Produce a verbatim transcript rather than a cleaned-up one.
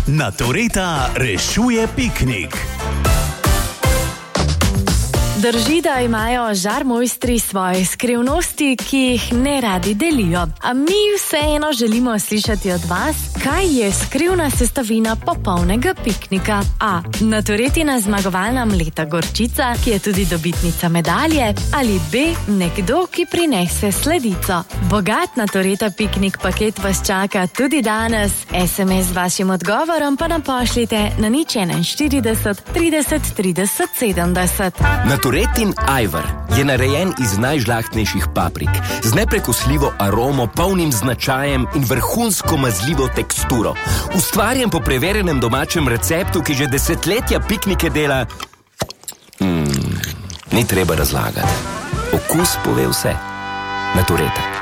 Natureta rešuje piknik. Drži, da imajo žarmojstri svoje skrivnosti, ki jih ne radi delijo. A mi vseeno želimo slišati od vas, kaj je skrivna sestavina popolnega piknika. A. Naturetina zmagovalna mleta gorčica, ki je tudi dobitnica medalje. Ali B. Nekdo, ki prinese sledico. Bogat Natureta piknik paket vas čaka tudi danes. es em es z vašim odgovorom pa nam pošljite na nič enainštirideset trideset trideset sedemdeset. Naturetin ajvar je narejen iz najžlahtnejših paprik, z neprekosljivo aromo, polnim značajem in vrhunsko mazljivo teksturo. Ustvarjen po preverjenem domačem receptu, ki že desetletja piknike dela... Mm, ni treba razlagati. Okus pove vse. Natureta.